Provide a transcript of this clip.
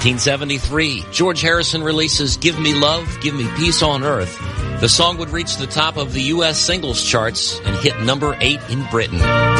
1973, George Harrison releases Give Me Love, Give Me Peace on Earth. The song would reach the top of the U.S. singles charts and hit number 8 in Britain.